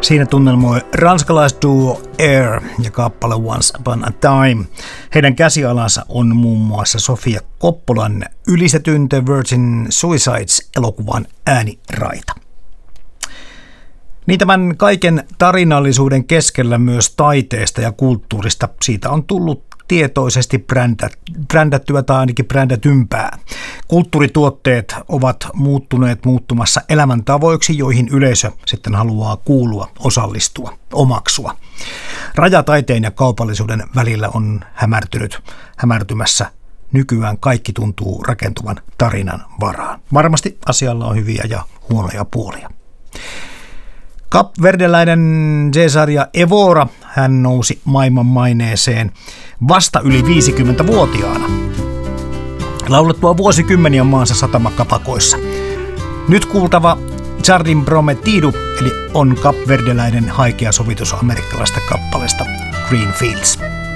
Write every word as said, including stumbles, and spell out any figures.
Siinä tunnelmoi ranskalaisduo Air ja kappale Once Upon a Time. Heidän käsialansa on muun muassa Sofia Coppolan ylistetyn The Virgin Suicides-elokuvan ääniraita. Niin tämän kaiken tarinallisuuden keskellä myös taiteesta ja kulttuurista siitä on tullut tietoisesti brändät, brändättyä tai ainakin brändätympää. Kulttuurituotteet ovat muuttuneet muuttumassa elämäntavoiksi, joihin yleisö sitten haluaa kuulua, osallistua, omaksua. Raja taiteen ja kaupallisuuden välillä on hämärtynyt, hämärtymässä. Nykyään kaikki tuntuu rakentuvan tarinan varaan. Varmasti asialla on hyviä ja huonoja puolia. Kapverdeläinen Cesarea Evora, hän nousi maailman maineeseen vasta yli viisikymmentävuotiaana. Laulettua vuosikymmeniä maansa satamakapakoissa. Nyt kuultava Jardim Prometido, eli on kapverdeläinen haikea sovitus amerikkalaista kappaleesta Green Fields.